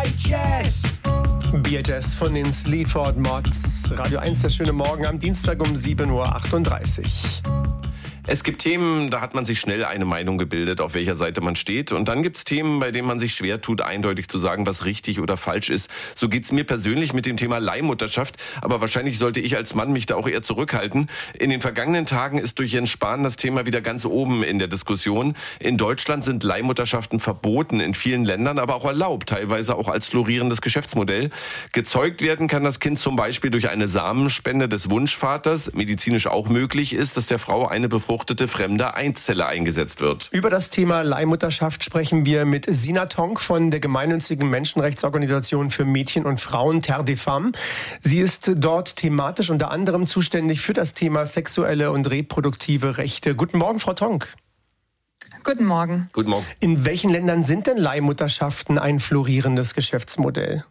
BHS von den Sleaford Mods. Radio 1, der schöne Morgen am Dienstag um 7.38 Uhr. Es gibt Themen, da hat man sich schnell eine Meinung gebildet, auf welcher Seite man steht. Und dann gibt's Themen, bei denen man sich schwer tut, eindeutig zu sagen, was richtig oder falsch ist. So geht's mir persönlich mit dem Thema Leihmutterschaft. Aber wahrscheinlich sollte ich als Mann mich da auch eher zurückhalten. In den vergangenen Tagen ist durch Jens Spahn das Thema wieder ganz oben in der Diskussion. In Deutschland sind Leihmutterschaften verboten, in vielen Ländern aber auch erlaubt, teilweise auch als florierendes Geschäftsmodell. Gezeugt werden kann das Kind zum Beispiel durch eine Samenspende des Wunschvaters. Medizinisch auch möglich ist, dass der Frau eine befruchtete fremde Eizelle eingesetzt wird. Über das Thema Leihmutterschaft sprechen wir mit Sina Tonk von der gemeinnützigen Menschenrechtsorganisation für Mädchen und Frauen, Terre des Femmes. Sie ist dort thematisch unter anderem zuständig für das Thema sexuelle und reproduktive Rechte. Guten Morgen, Frau Tonk. Guten Morgen. Guten Morgen. In welchen Ländern sind denn Leihmutterschaften ein florierendes Geschäftsmodell?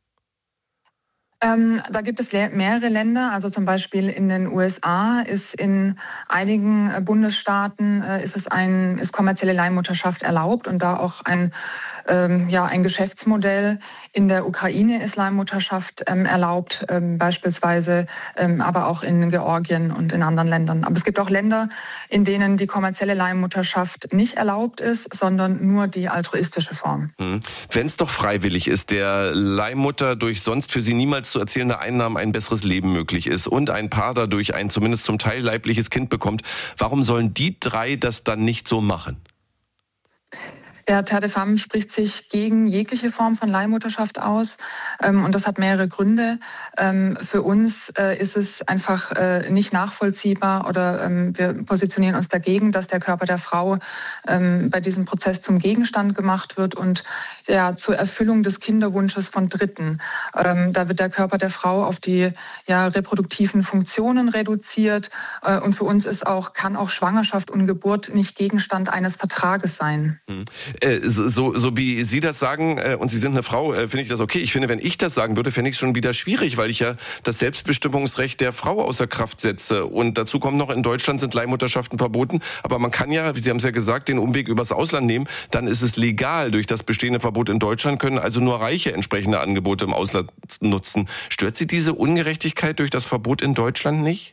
Da gibt es mehrere Länder, also zum Beispiel in den USA ist in einigen Bundesstaaten ist kommerzielle Leihmutterschaft erlaubt und da auch ein Geschäftsmodell. In der Ukraine ist Leihmutterschaft erlaubt, beispielsweise, aber auch in Georgien und in anderen Ländern. Aber es gibt auch Länder, in denen die kommerzielle Leihmutterschaft nicht erlaubt ist, sondern nur die altruistische Form. Wenn es doch freiwillig ist, der Leihmutter durch sonst für sie niemals zu erzielende Einnahmen ein besseres Leben möglich ist und ein Paar dadurch ein zumindest zum Teil leibliches Kind bekommt, warum sollen die drei das dann nicht so machen? Ja, Terre des Femmes spricht sich gegen jegliche Form von Leihmutterschaft aus und das hat mehrere Gründe. Für uns ist es einfach nicht nachvollziehbar oder wir positionieren uns dagegen, dass der Körper der Frau bei diesem Prozess zum Gegenstand gemacht wird und ja, zur Erfüllung des Kinderwunsches von Dritten. Da wird der Körper der Frau auf die reproduktiven Funktionen reduziert und für uns kann auch Schwangerschaft und Geburt nicht Gegenstand eines Vertrages sein. So wie Sie das sagen, und Sie sind eine Frau, finde ich das okay. Ich finde, wenn ich das sagen würde, fände ich es schon wieder schwierig, weil ich ja das Selbstbestimmungsrecht der Frau außer Kraft setze. Und dazu kommt noch, in Deutschland sind Leihmutterschaften verboten. Aber man kann ja, wie Sie haben es ja gesagt, den Umweg übers Ausland nehmen. Dann ist es legal. Durch das bestehende Verbot in Deutschland können also nur Reiche entsprechende Angebote im Ausland nutzen. Stört Sie diese Ungerechtigkeit durch das Verbot in Deutschland nicht?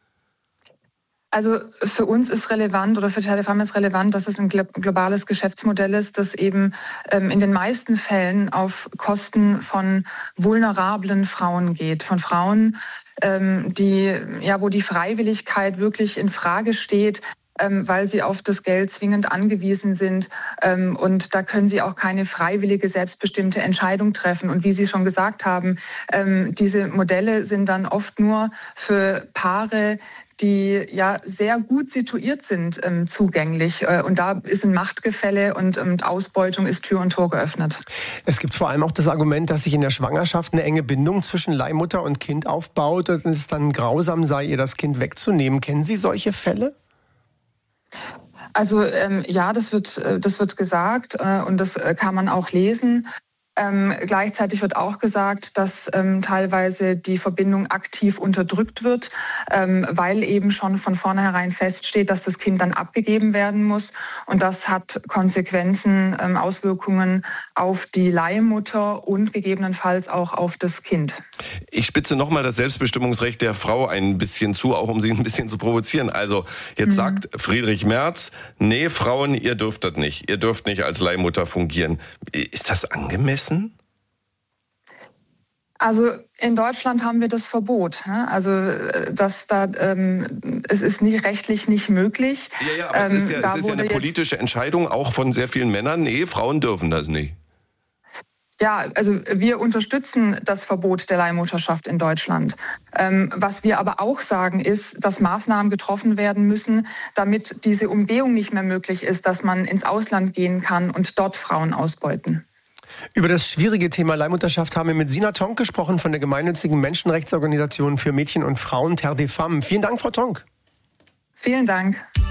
Also für uns ist relevant oder für Terre des Femmes ist relevant, dass es ein globales Geschäftsmodell ist, das eben in den meisten Fällen auf Kosten von vulnerablen Frauen geht, von Frauen, wo die Freiwilligkeit wirklich in Frage steht, weil sie auf das Geld zwingend angewiesen sind. Und da können sie auch keine freiwillige, selbstbestimmte Entscheidung treffen. Und wie Sie schon gesagt haben, diese Modelle sind dann oft nur für Paare, die ja sehr gut situiert sind, zugänglich. Und da ist ein Machtgefälle und Ausbeutung ist Tür und Tor geöffnet. Es gibt vor allem auch das Argument, dass sich in der Schwangerschaft eine enge Bindung zwischen Leihmutter und Kind aufbaut und es dann grausam sei, ihr das Kind wegzunehmen. Kennen Sie solche Fälle? Also das wird gesagt und das kann man auch lesen. Gleichzeitig wird auch gesagt, dass teilweise die Verbindung aktiv unterdrückt wird, weil eben schon von vornherein feststeht, dass das Kind dann abgegeben werden muss. Und das hat Konsequenzen, Auswirkungen auf die Leihmutter und gegebenenfalls auch auf das Kind. Ich spitze nochmal das Selbstbestimmungsrecht der Frau ein bisschen zu, auch um sie ein bisschen zu provozieren. Also jetzt sagt Friedrich Merz, nee, Frauen, ihr dürft das nicht. Ihr dürft nicht als Leihmutter fungieren. Ist das angemessen? Also in Deutschland haben wir das Verbot. Also es ist rechtlich nicht möglich. Ja, aber es ist ja eine politische Entscheidung, auch von sehr vielen Männern. Nee, Frauen dürfen das nicht. Ja, also wir unterstützen das Verbot der Leihmutterschaft in Deutschland. Was wir aber auch sagen ist, dass Maßnahmen getroffen werden müssen, damit diese Umgehung nicht mehr möglich ist, dass man ins Ausland gehen kann und dort Frauen ausbeuten. Über das schwierige Thema Leihmutterschaft haben wir mit Sina Tonk gesprochen von der gemeinnützigen Menschenrechtsorganisation für Mädchen und Frauen, Terre des Femmes. Vielen Dank, Frau Tonk. Vielen Dank.